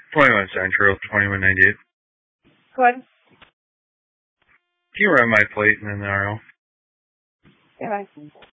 21 Central, 2198. Go ahead. Can you run my plate and then the RO? Yeah.